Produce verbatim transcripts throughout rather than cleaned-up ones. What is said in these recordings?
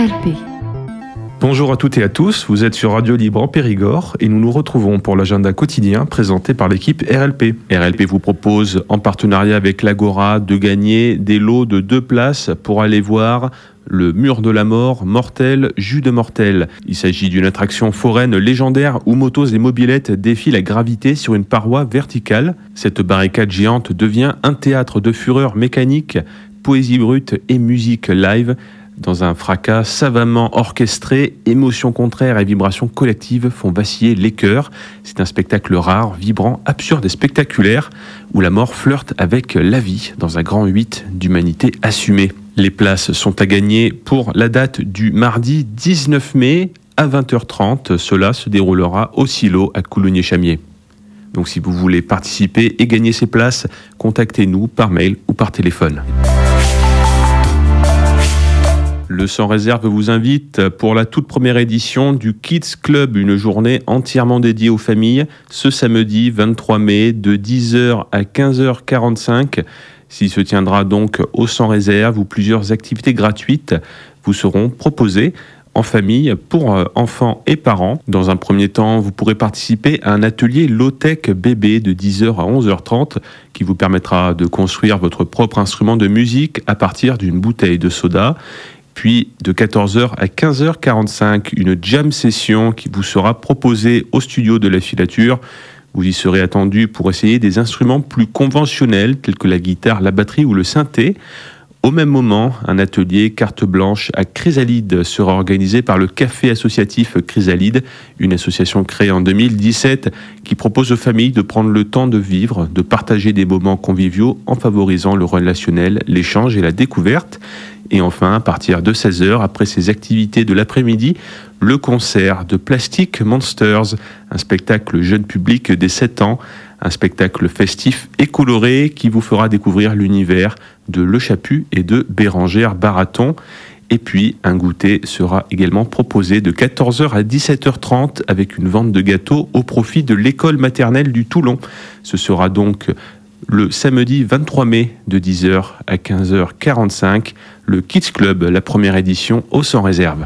L P. Bonjour à toutes et à tous, vous êtes sur Radio Libre en Périgord et nous nous retrouvons pour l'agenda quotidien présenté par l'équipe R L P. R L P vous propose, en partenariat avec l'Agora, de gagner des lots de deux places pour aller voir le Mur de la Mort, Mortel, Jus de Mortel. Il s'agit d'une attraction foraine légendaire où motos et mobylettes défient la gravité sur une paroi verticale. Cette barricade géante devient un théâtre de fureur mécanique, poésie brute et musique live. Dans un fracas savamment orchestré, émotions contraires et vibrations collectives font vaciller les cœurs. C'est un spectacle rare, vibrant, absurde et spectaculaire, où la mort flirte avec la vie dans un grand huit d'humanité assumée. Les places sont à gagner pour la date du mardi dix-neuf mai à vingt heures trente. Cela se déroulera au Silo à Coulogné-Chamiers. Donc si vous voulez participer et gagner ces places, contactez-nous par mail ou par téléphone. Le Sans Réserve vous invite pour la toute première édition du Kids Club, une journée entièrement dédiée aux familles, ce samedi vingt-trois mai de dix heures à quinze heures quarante-cinq. S'il se tiendra donc au Sans Réserve où plusieurs activités gratuites vous seront proposées en famille pour enfants et parents. Dans un premier temps, vous pourrez participer à un atelier low-tech bébé de dix heures à onze heures trente qui vous permettra de construire votre propre instrument de musique à partir d'une bouteille de soda. Puis de quatorze heures à quinze heures quarante-cinq, une jam session qui vous sera proposée au studio de la Filature. Vous y serez attendu pour essayer des instruments plus conventionnels tels que la guitare, la batterie ou le synthé. Au même moment, un atelier carte blanche à Chrysalide sera organisé par le Café associatif Chrysalide, une association créée en deux mille dix-sept qui propose aux familles de prendre le temps de vivre, de partager des moments conviviaux en favorisant le relationnel, l'échange et la découverte. Et enfin, à partir de seize heures, après ces activités de l'après-midi, le concert de Plastic Monsters, un spectacle jeune public des sept ans, un spectacle festif et coloré qui vous fera découvrir l'univers de Le Chaput et de Bérangère Baraton. Et puis, un goûter sera également proposé de quatorze heures à dix-sept heures trente avec une vente de gâteaux au profit de l'école maternelle du Toulon. Ce sera donc le samedi vingt-trois mai de dix heures à quinze heures quarante-cinq, le Kids Club, la première édition au Sans Réserve.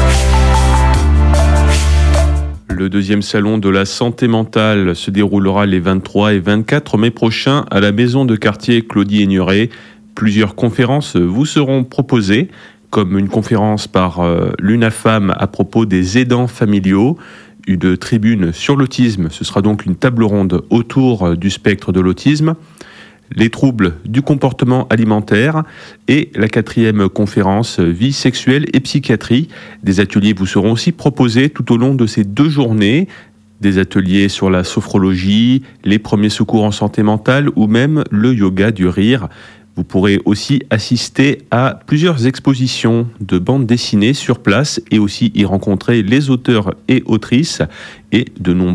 Le deuxième salon de la santé mentale se déroulera les vingt-trois et vingt-quatre mai prochains à la maison de quartier Claudie Aigneret. Plusieurs conférences vous seront proposées, comme une conférence par euh, l'UNAFAM à propos des aidants familiaux, une tribune sur l'autisme, ce sera donc une table ronde autour du spectre de l'autisme, les troubles du comportement alimentaire et la quatrième conférence vie sexuelle et psychiatrie. Des ateliers vous seront aussi proposés tout au long de ces deux journées, des ateliers sur la sophrologie, les premiers secours en santé mentale ou même le yoga du rire. Vous pourrez aussi assister à plusieurs expositions de bandes dessinées sur place et aussi y rencontrer les auteurs et autrices et de nombreux